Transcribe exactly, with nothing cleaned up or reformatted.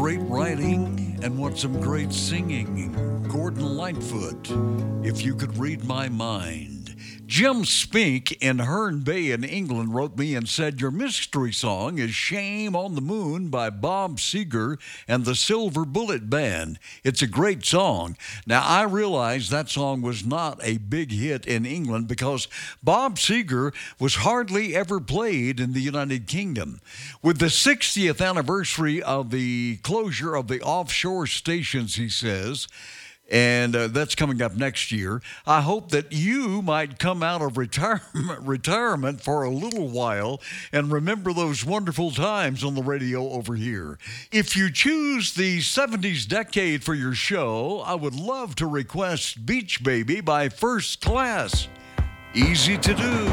great writing and want some great singing? Gordon Lightfoot, If You Could Read My Mind. Jim Spink in Herne Bay in England wrote me and said, your mystery song is Shame on the Moon by Bob Seger and the Silver Bullet Band. It's a great song. Now, I realize that song was not a big hit in England because Bob Seger was hardly ever played in the United Kingdom. With the sixtieth anniversary of the closure of the offshore stations, he says, and uh, that's coming up next year. I hope that you might come out of retirement, retirement for a little while and remember those wonderful times on the radio over here. If you choose the seventies decade for your show, I would love to request Beach Baby by First Class. Easy to do.